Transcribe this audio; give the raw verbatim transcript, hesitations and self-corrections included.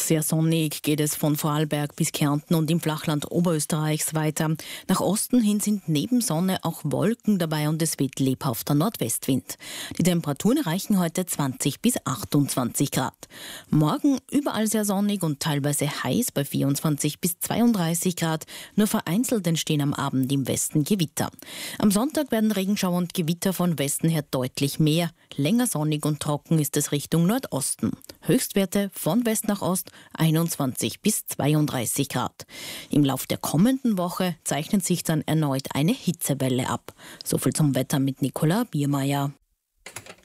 Sehr sonnig geht es von Vorarlberg bis Kärnten und im Flachland Oberösterreichs weiter. Nach Osten hin sind neben Sonne auch Wolken dabei und es weht lebhafter Nordwestwind. Die Temperaturen erreichen heute zwanzig bis achtundzwanzig Grad. Morgen überall sehr sonnig und teilweise heiß bei vierundzwanzig bis zweiunddreißig Grad. Nur vereinzelt entstehen am Abend im Westen Gewitter. Am Sonntag werden Regenschauer und Gewitter von Westen her deutlich mehr. Länger sonnig und trocken ist es Richtung Nordosten. Höchstwerte von West nach Ost einundzwanzig bis zweiunddreißig Grad. Im Lauf der kommenden Woche zeichnet sich dann erneut eine Hitzewelle ab. So viel zum Wetter mit Nicola Biermeier.